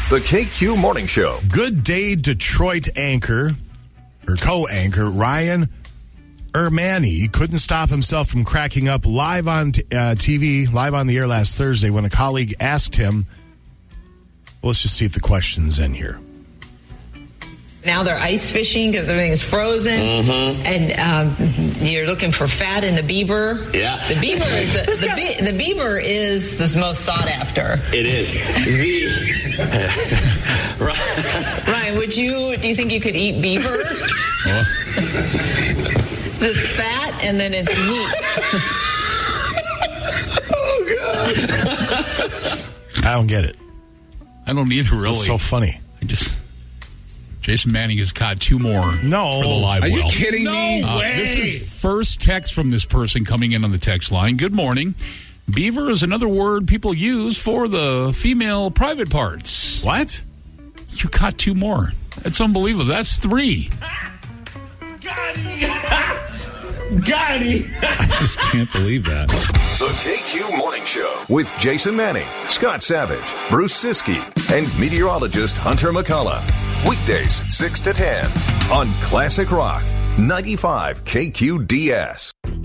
The KQ Morning Show. Good Day Detroit anchor, or co-anchor, Ryan Ermani couldn't stop himself from cracking up live on TV, live on the air last Thursday when a colleague asked him, well, let's just see if the question's in here. Now they're ice fishing because everything is frozen, and you're looking for fat in the beaver. Yeah, the beaver is the beaver is the most sought after. It is. Ryan, do you think you could eat beaver? It's fat and then it's meat. Oh God! I don't get it. I don't either. Really, it's so funny. Jason Manning has caught 2 more for the live well. Are you kidding me? No way. This is first text from this person coming in on the text line. Good morning. Beaver is another word people use for the female private parts. What? You caught 2 more. That's unbelievable. That's 3. Got it. I just can't believe that. The KQ Morning Show with Jason Manning, Scott Savage, Bruce Siskey, and meteorologist Hunter McCullough. Weekdays 6 to 10 on Classic Rock 95 KQDS.